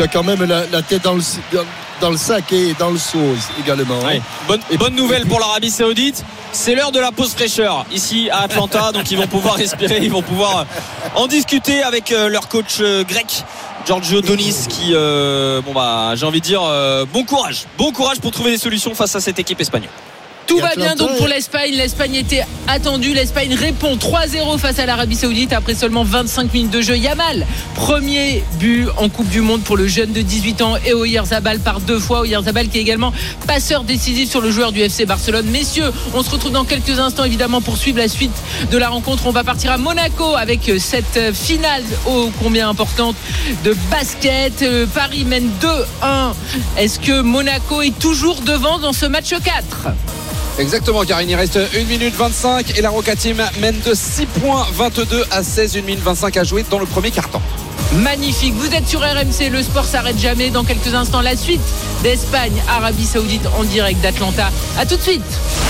tu as quand même la tête dans le sac et dans le seau également. Ouais. Bonne nouvelle pour l'Arabie Saoudite, c'est l'heure de la pause fraîcheur ici à Atlanta, donc ils vont pouvoir respirer, ils vont pouvoir en discuter avec leur coach grec Giorgio Donis qui j'ai envie de dire bon courage pour trouver des solutions face à cette équipe espagnole. Tout va bien donc pour l'Espagne. L'Espagne était attendue. L'Espagne répond 3-0 face à l'Arabie Saoudite après seulement 25 minutes de jeu. Yamal, premier but en Coupe du Monde pour le jeune de 18 ans et Oyarzabal par 2 fois. Oyarzabal qui est également passeur décisif sur le joueur du FC Barcelone. Messieurs, on se retrouve dans quelques instants évidemment pour suivre la suite de la rencontre. On va partir à Monaco avec cette finale ô combien importante de basket. Paris mène 2-1. Est-ce que Monaco est toujours devant dans ce match 4 ? Exactement, Karine, il reste 1 minute 25 et la Roca Team mène de 6 points, 22 à 16, 1 minute 25 à jouer dans le premier quart-temps. Magnifique, vous êtes sur RMC, le sport s'arrête jamais. Dans quelques instants, la suite d'Espagne, Arabie Saoudite en direct d'Atlanta. A tout de suite.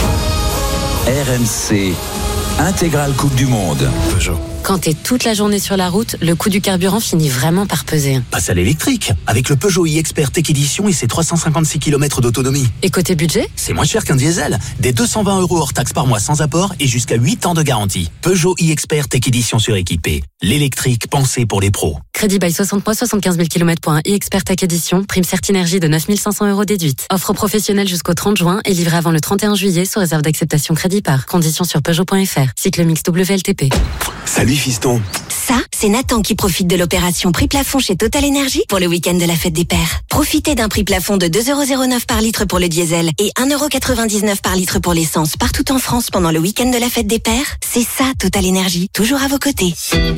RMC, intégrale Coupe du Monde. Peugeot. Quand t'es toute la journée sur la route, le coût du carburant finit vraiment par peser. Passe à l'électrique, avec le Peugeot e-Expert Tech Edition et ses 356 km d'autonomie. Et côté budget ? C'est moins cher qu'un diesel. Des 220 € hors taxe par mois sans apport et jusqu'à 8 ans de garantie. Peugeot e-Expert Tech Edition suréquipé. L'électrique pensé pour les pros. Crédit bail 60 mois, 75 000 km pour un e-Expert Tech Edition. Prime Certinergie de 9 500 € déduite. Offre professionnelle jusqu'au 30 juin et livrée avant le 31 juillet sous réserve d'acceptation crédit par. Conditions sur Peugeot.fr. Cycle mix WLTP. Salut fiston. Ça, c'est Nathan qui profite de l'opération prix plafond chez Total Energy pour le week-end de la fête des pères. Profitez d'un prix plafond de 2,09 € par litre pour le diesel et 1,99 € par litre pour l'essence partout en France pendant le week-end de la fête des pères. C'est ça, Total Energy, toujours à vos côtés.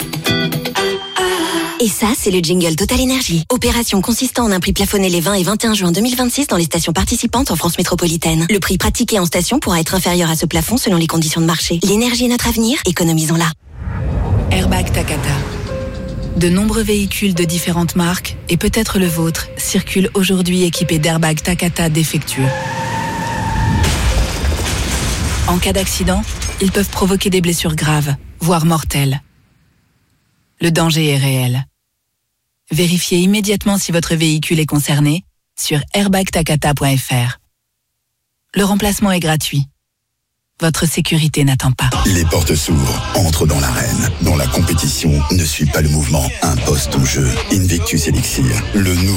Et ça, c'est le jingle Total Energy. Opération consistant en un prix plafonné les 20 et 21 juin 2026 dans les stations participantes en France métropolitaine. Le prix pratiqué en station pourra être inférieur à ce plafond selon les conditions de marché. L'énergie est notre avenir, économisons-la. Airbag Takata. De nombreux véhicules de différentes marques, et peut-être le vôtre, circulent aujourd'hui équipés d'airbags Takata défectueux. En cas d'accident, ils peuvent provoquer des blessures graves, voire mortelles. Le danger est réel. Vérifiez immédiatement si votre véhicule est concerné sur airbagtakata.fr. Le remplacement est gratuit. Votre sécurité n'attend pas. Les portes s'ouvrent, entre dans l'arène, dont la compétition ne suit pas le mouvement. Un poste en jeu. Invictus Elixir, le nouveau